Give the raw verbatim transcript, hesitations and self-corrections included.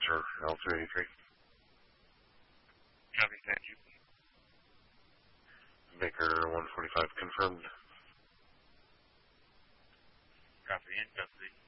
Sure, L two eighty-three. Copy, thank you. Baker one forty-five confirmed. Copy, in custody.